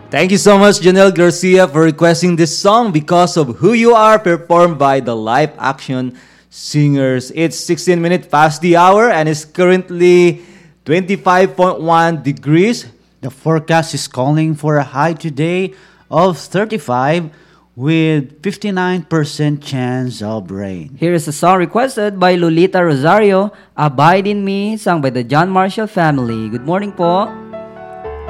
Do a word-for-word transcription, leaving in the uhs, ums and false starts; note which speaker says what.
Speaker 1: Thank you so much, Janelle Garcia, for requesting this song because of who you are, performed by the live action singers. It's sixteen minutes past the hour and it's currently twenty-five point one degrees.
Speaker 2: The forecast is calling for a high today of thirty-five with fifty-nine percent chance of rain.
Speaker 3: Here is a song requested by Lolita Rosario, Abide in Me, sung by the John Marshall family. Good morning po.